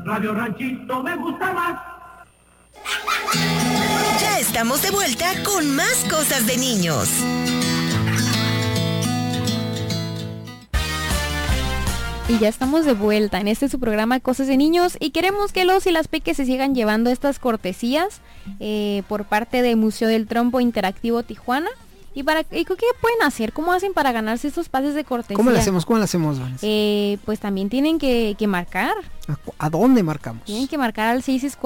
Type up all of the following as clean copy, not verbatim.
Radio Ranchito me gusta más. Ya estamos de vuelta con más cosas de niños. Y ya estamos de vuelta en su programa Cosas de Niños y queremos que los y las peques se sigan llevando estas cortesías por parte del Museo del Trompo Interactivo Tijuana. ¿Y qué pueden hacer? ¿Cómo hacen para ganarse estos pases de cortesía? ¿Cómo lo hacemos, Vanessa? Pues también tienen que marcar. ¿A dónde marcamos? Tienen que marcar al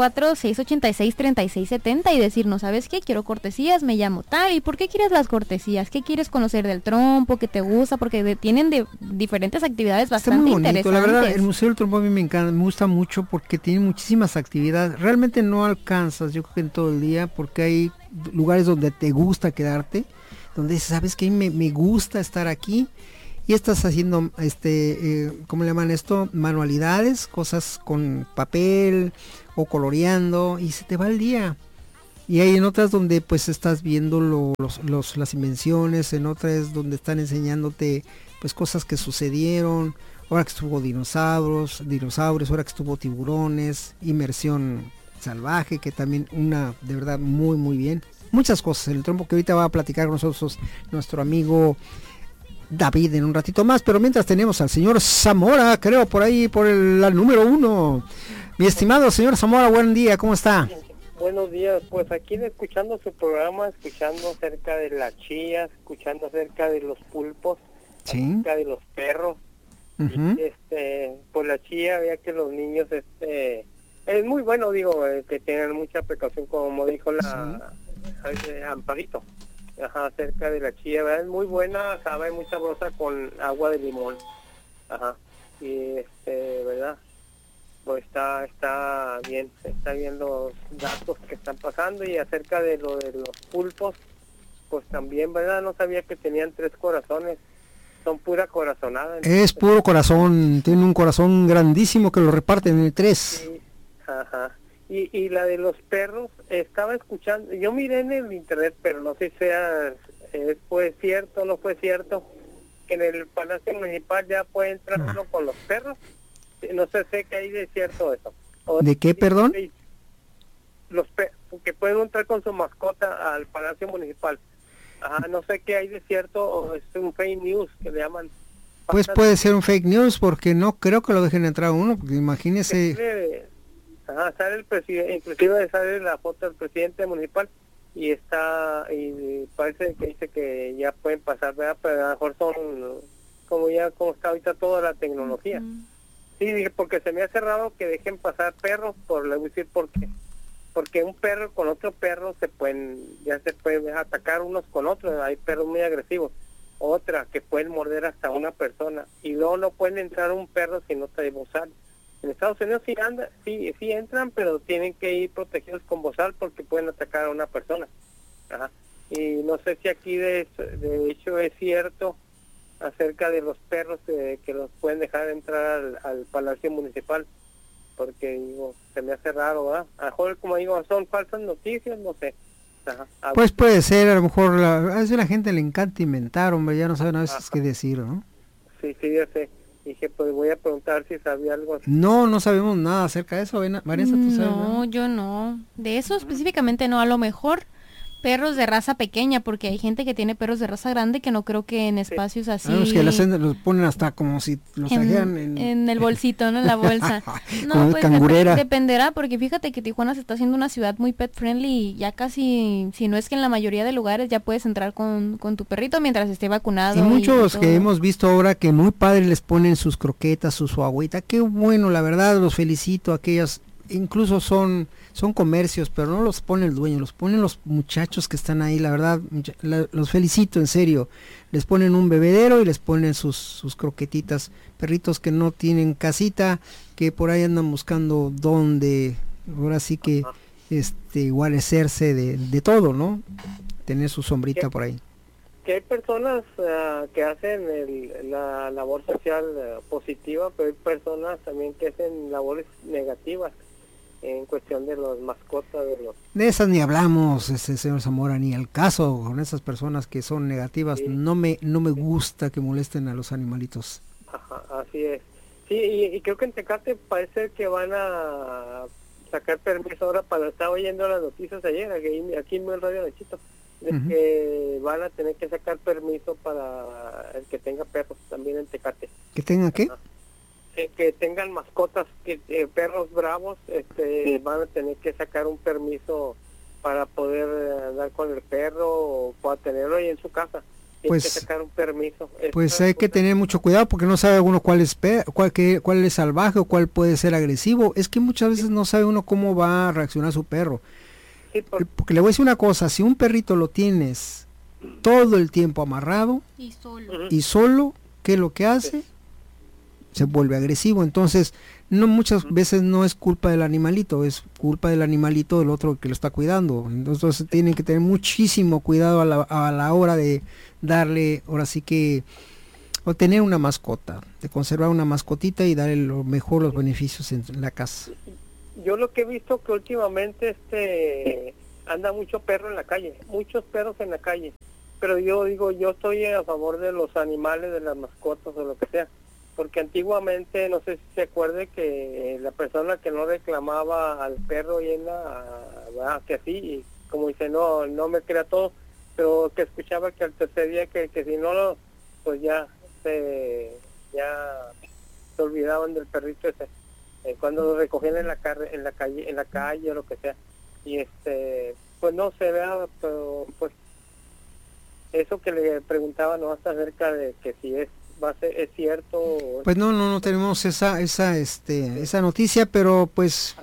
664-686-3670 y decirnos, ¿sabes qué? Quiero cortesías, me llamo tal. ¿Y por qué quieres las cortesías? ¿Qué quieres conocer del trompo? ¿Qué te gusta? Porque tienen diferentes actividades bastante muy bonito. interesantes. La verdad, el Museo del Trompo a mí me encanta, me gusta mucho porque tiene muchísimas actividades. Realmente no alcanzas, yo creo que en todo el día, porque hay lugares donde te gusta quedarte, donde sabes que me gusta estar aquí y estás haciendo ¿cómo le llaman esto? Manualidades, cosas con papel o coloreando y se te va el día. Y hay en otras donde pues estás viendo las invenciones, en otras donde están enseñándote pues cosas que sucedieron, ahora que estuvo dinosaurios, ahora que estuvo tiburones, inmersión salvaje, que también de verdad muy muy bien. Muchas cosas en el trompo que ahorita va a platicar con nosotros nuestro amigo David en un ratito más, pero mientras tenemos al señor Zamora, creo por ahí, la número 1. Mi estimado señor Zamora, buen día, ¿cómo está? Buenos días, pues aquí escuchando su programa, escuchando acerca de la chía, escuchando acerca de los pulpos, ¿sí? Acerca de los perros. Uh-huh. Y pues la chía, veía que los niños, es muy bueno, que tengan mucha precaución, como dijo la... ¿Sí? Amparito, acerca de la chía, ¿verdad? Es muy buena, sabe muy sabrosa con agua de limón, y ¿verdad? Pues está bien los datos que están pasando. Y acerca de lo de los pulpos, pues también, ¿verdad? No sabía que tenían 3 corazones, son pura corazonada. Es puro corazón, tiene un corazón grandísimo que lo reparten en 3. Sí, Y la de los perros, estaba escuchando, yo miré en el internet, pero no sé si fue cierto o no fue cierto, que en el Palacio Municipal ya puede entrar uno con los perros. No sé qué hay de cierto eso. ¿De qué, perdón? Que pueden entrar con su mascota al Palacio Municipal. No sé qué hay de cierto, o es un fake news que le llaman. Pues puede ser un fake news, porque no creo que lo dejen entrar uno, porque imagínese... sale el presidente, inclusive sale la foto del presidente municipal y parece que dice que ya pueden pasar, ¿verdad? Pero a lo mejor son como está ahorita toda la tecnología. Sí, dije, porque se me ha cerrado que dejen pasar perros, le voy a decir por qué. Porque un perro con otro perro se pueden atacar unos con otros, hay perros muy agresivos. Otra, que pueden morder hasta una persona, y luego no pueden entrar un perro si no trae bozal. En Estados Unidos sí entran, pero tienen que ir protegidos con bozal porque pueden atacar a una persona. Y no sé si aquí de hecho es cierto acerca de los perros que los pueden dejar entrar al Palacio Municipal, porque se me hace raro, ¿verdad? A lo mejor, como digo, son falsas noticias, no sé. Pues puede ser, a lo mejor a veces la gente le encanta inventar, hombre, ya no saben a veces qué decir, ¿no? Sí, ya sé. Dije, pues voy a preguntar si sabía algo. No sabemos nada acerca de eso, Vanessa, ¿tú sabes? No, yo no. De eso específicamente no, a lo mejor perros de raza pequeña, porque hay gente que tiene perros de raza grande que no creo que en espacios así... Los que los ponen hasta como si los trajeran en el bolsito, ¿no? En la bolsa. No, pues cangurera. Dependerá, porque fíjate que Tijuana se está haciendo una ciudad muy pet friendly y ya casi, si no es que en la mayoría de lugares ya puedes entrar con tu perrito mientras esté vacunado. Y muchos que hemos visto ahora que muy padres les ponen sus croquetas, su agüita. Qué bueno, la verdad, los felicito a aquellas... Incluso son comercios, pero no los pone el dueño, los ponen los muchachos que están ahí, la verdad, los felicito, en serio. Les ponen un bebedero y les ponen sus croquetitas, perritos que no tienen casita, que por ahí andan buscando dónde, ahora sí que guarecerse de todo, ¿no? Tener su sombrita por ahí. Que hay personas que hacen la labor social positiva, pero hay personas también que hacen labores negativas en cuestión de las mascotas de esas ni hablamos, señor Zamora, ni al caso con esas personas que son negativas. Sí. No me gusta que molesten a los animalitos. Así es. Sí, y creo que en Tecate parece que van a sacar permiso ahora para, estaba oyendo las noticias ayer, aquí en el radio de Chito, de que van a tener que sacar permiso para el que tenga perros también en Tecate. ¿Que tengan qué? Que tengan mascotas, perros bravos, van a tener que sacar un permiso para poder andar con el perro o para tenerlo ahí en su casa. Tiene que sacar un permiso. Pues hay que tener mucho cuidado porque no sabe uno cuál es salvaje o cuál puede ser agresivo. Es que muchas veces no sabe uno cómo va a reaccionar su perro. Sí, porque le voy a decir una cosa, si un perrito lo tienes todo el tiempo amarrado y solo, ¿qué es lo que hace? Sí. Se vuelve agresivo. Entonces, no muchas veces no es culpa del animalito, es culpa del animalito del otro que lo está cuidando. Entonces tienen que tener muchísimo cuidado a la hora de darle, ahora sí que, o tener una mascota, de conservar una mascotita y darle lo mejor los beneficios en la casa. Yo lo que he visto que últimamente anda mucho perro en la calle, muchos perros en la calle, pero yo digo, yo estoy a favor de los animales, de las mascotas o lo que sea, porque antiguamente, no sé si se acuerde que la persona que no reclamaba al perro y que así, y como dice, no me crea todo, pero que escuchaba que al tercer día que si no, pues ya se olvidaban del perrito ese, cuando lo recogían en la calle o lo que sea, y pues no se vea, pero pues eso que le preguntaba no hasta acerca de que si es cierto. Pues no tenemos esa noticia, pero pues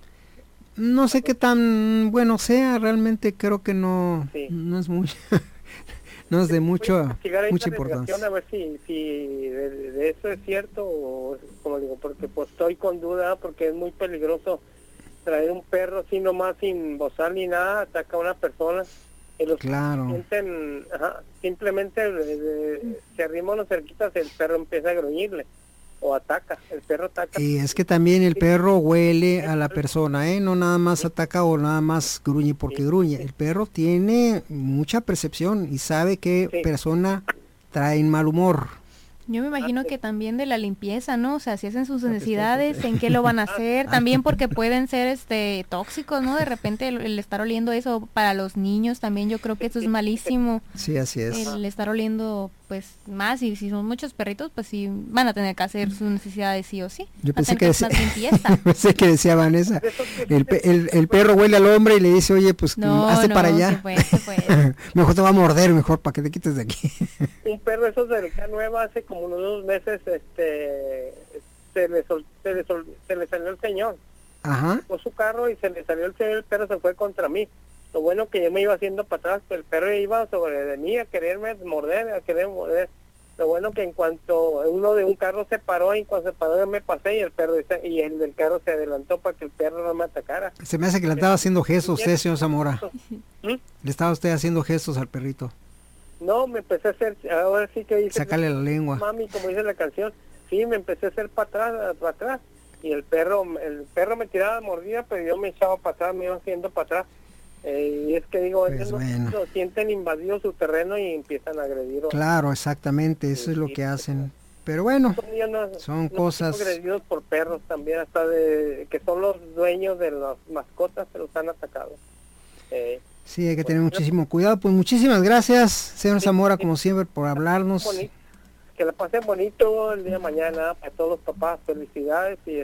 no sé qué tan bueno sea, realmente creo que no es muy no es de mucha importancia. A ver si de eso es cierto o como digo, porque pues estoy con duda, porque es muy peligroso traer un perro así nomás sin bozar ni nada, ataca a una persona. Claro. Simplemente se arrima unos cerquitas, el perro empieza a gruñirle o ataca, el perro ataca. Y es que también el perro huele a la persona, no nada más ataca o nada más gruñe porque gruñe. El perro tiene mucha percepción y sabe qué persona trae mal humor. Yo me imagino que también de la limpieza, ¿no? O sea, si hacen sus necesidades, ¿en qué lo van a hacer? También porque pueden ser tóxicos, ¿no? De repente el estar oliendo eso para los niños también, yo creo que eso es malísimo. Sí, así es. El estar oliendo, pues, más, y si son muchos perritos, pues sí, van a tener que hacer sus necesidades sí o sí. Yo pensé que decía Vanessa, el perro huele al hombre y le dice, oye, pues, hazte para allá. Se puede. Mejor te va a morder, mejor, para que te quites de aquí. Un perro esos de la nueva hace como unos 2 meses se le salió el señor. Ajá. Con su carro y se le salió el señor, el perro se fue contra mí. Lo bueno que yo me iba haciendo para atrás, pero el perro iba sobre de mí a querer morder. Lo bueno que en cuanto uno de un carro se paró, y cuando se paró yo me pasé y el del carro se adelantó para que el perro no me atacara. Se me hace que le estaba haciendo gestos usted, señor Zamora. Le estaba usted haciendo gestos al perrito. No, me empecé a hacer, ahora sí que dice... Sacarle la lengua. Mami, como dice la canción, sí, me empecé a hacer para atrás, y el perro me tiraba mordida, pero yo me echaba para atrás, me iba haciendo para atrás. Y es que digo, pues ellos lo sienten invadido su terreno y empiezan a agredir. Claro, exactamente, eso es lo que hacen. Pero bueno, son cosas... agredidos por perros también, hasta que son los dueños de las mascotas, se los han atacado. Sí, hay que tener muchísimo cuidado. Pues muchísimas gracias, señor Zamora, como siempre, por hablarnos. Que la pasen bonito el día de mañana, a todos los papás, felicidades, y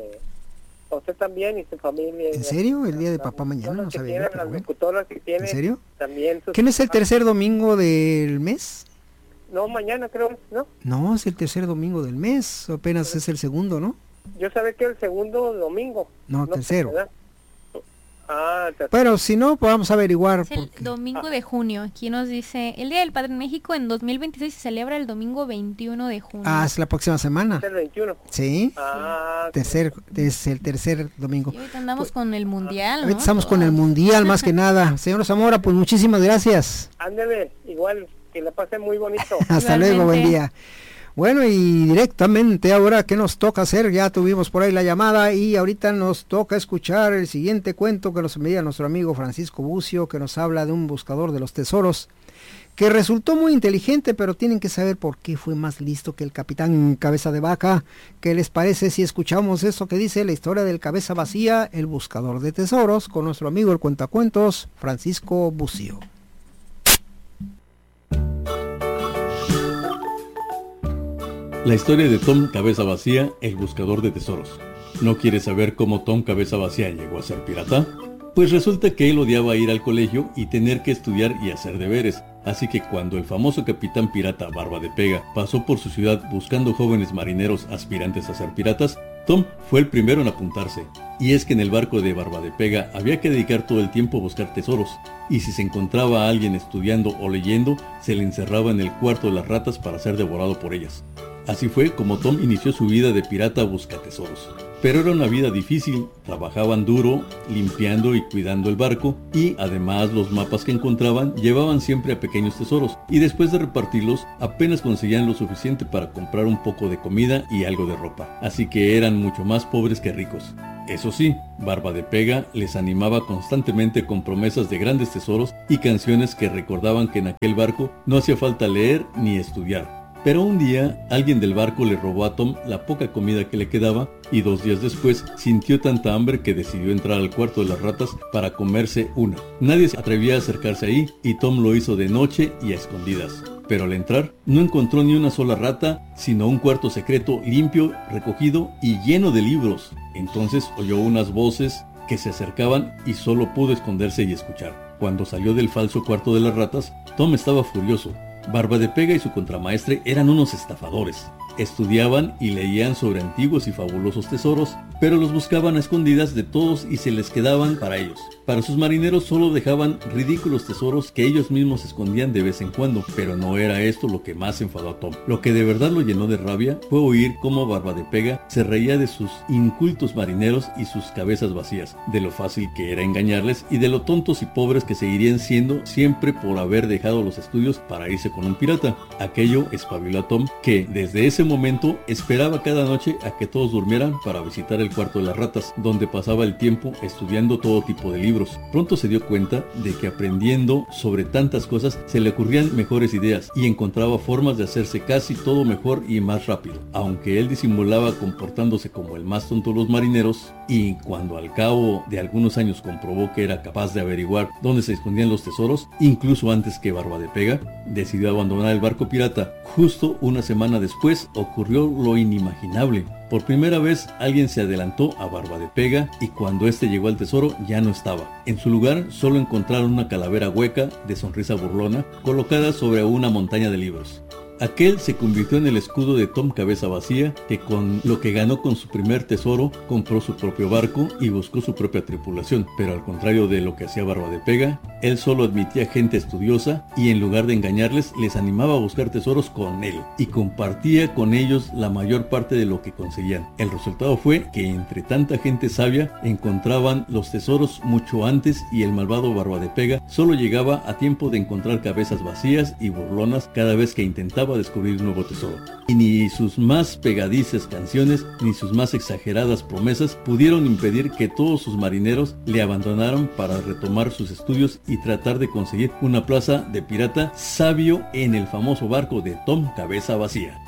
a usted también y su familia. ¿En serio? ¿El día de papá mañana? No sabía. Las locutoras que tienen, ¿en serio? También ¿Quién es el tercer domingo del mes? No, mañana creo, ¿no? No, es el tercer domingo del mes, apenas es el segundo, ¿no? Yo sabía que el segundo domingo. No, tercero. ¿verdad? Bueno, si no, pues vamos a averiguar. Es el domingo de junio. Aquí nos dice, el Día del Padre en México en 2026 se celebra el domingo 21 de junio. Es la próxima semana. Es el 21. Sí. Es el tercer domingo. Y ahorita andamos con el mundial, ¿no? Ahorita estamos con el mundial, más que nada. Señor Zamora, pues muchísimas gracias. Ándele, igual, que la pasen muy bonito. Hasta luego, buen día. Bueno, y directamente ahora, ¿qué nos toca hacer? Ya tuvimos por ahí la llamada y ahorita nos toca escuchar el siguiente cuento que nos envía nuestro amigo Francisco Bucio, que nos habla de un buscador de los tesoros. que resultó muy inteligente, pero tienen que saber por qué fue más listo que el capitán Cabeza de Vaca. ¿Qué les parece si escuchamos esto que dice la historia del Cabeza Vacía, el buscador de tesoros, con nuestro amigo el cuentacuentos, Francisco Bucio? La historia de Tom Cabeza Vacía, el buscador de tesoros. ¿No quieres saber cómo Tom Cabeza Vacía llegó a ser pirata? Pues resulta que él odiaba ir al colegio y tener que estudiar y hacer deberes, así que cuando el famoso capitán pirata Barba de Pega pasó por su ciudad buscando jóvenes marineros aspirantes a ser piratas, Tom fue el primero en apuntarse. Y es que en el barco de Barba de Pega había que dedicar todo el tiempo a buscar tesoros, y si se encontraba a alguien estudiando o leyendo, se le encerraba en el cuarto de las ratas para ser devorado por ellas. Así fue como Tom inició su vida de pirata buscatesoros. Pero era una vida difícil, trabajaban duro, limpiando y cuidando el barco, y además los mapas que encontraban llevaban siempre a pequeños tesoros, y después de repartirlos apenas conseguían lo suficiente para comprar un poco de comida y algo de ropa, así que eran mucho más pobres que ricos. Eso sí, Barba de Pega les animaba constantemente con promesas de grandes tesoros y canciones que recordaban que en aquel barco no hacía falta leer ni estudiar. Pero un día, alguien del barco le robó a Tom la poca comida que le quedaba y 2 días después sintió tanta hambre que decidió entrar al cuarto de las ratas para comerse una. Nadie se atrevía a acercarse ahí y Tom lo hizo de noche y a escondidas. Pero al entrar, no encontró ni una sola rata, sino un cuarto secreto limpio, recogido y lleno de libros. Entonces oyó unas voces que se acercaban y solo pudo esconderse y escuchar. Cuando salió del falso cuarto de las ratas, Tom estaba furioso. Barba de Pega y su contramaestre eran unos estafadores. Estudiaban y leían sobre antiguos y fabulosos tesoros, pero los buscaban a escondidas de todos y se les quedaban para ellos. Para sus marineros solo dejaban ridículos tesoros que ellos mismos escondían de vez en cuando, pero no era esto lo que más enfadó a Tom. Lo que de verdad lo llenó de rabia fue oír cómo Barba de Pega se reía de sus incultos marineros y sus cabezas vacías, de lo fácil que era engañarles y de lo tontos y pobres que seguirían siendo siempre por haber dejado los estudios para irse con un pirata. Aquello espabiló a Tom, que desde ese momento esperaba cada noche a que todos durmieran para visitar el cuarto de las ratas, donde pasaba el tiempo estudiando todo tipo de libros. Pronto se dio cuenta de que aprendiendo sobre tantas cosas se le ocurrían mejores ideas y encontraba formas de hacerse casi todo mejor y más rápido. Aunque él disimulaba comportándose como el más tonto de los marineros, y cuando al cabo de algunos años comprobó que era capaz de averiguar dónde se escondían los tesoros, incluso antes que Barba de Pega, decidió abandonar el barco pirata. Justo una semana después ocurrió lo inimaginable. Por primera vez alguien se adelantó a Barba de Pega y cuando este llegó al tesoro ya no estaba. En su lugar solo encontraron una calavera hueca de sonrisa burlona colocada sobre una montaña de libros. Aquel se convirtió en el escudo de Tom Cabeza Vacía, que con lo que ganó con su primer tesoro, compró su propio barco y buscó su propia tripulación. Pero al contrario de lo que hacía Barba de Pega, él solo admitía gente estudiosa y en lugar de engañarles, les animaba a buscar tesoros con él y compartía con ellos la mayor parte de lo que conseguían. El resultado fue que entre tanta gente sabia encontraban los tesoros mucho antes y el malvado Barba de Pega solo llegaba a tiempo de encontrar cabezas vacías y burlonas cada vez que intentaba descubrir un nuevo tesoro. Y ni sus más pegadizas canciones ni sus más exageradas promesas pudieron impedir que todos sus marineros le abandonaran para retomar sus estudios y tratar de conseguir una plaza de pirata sabio en el famoso barco de Tom Cabeza Vacía.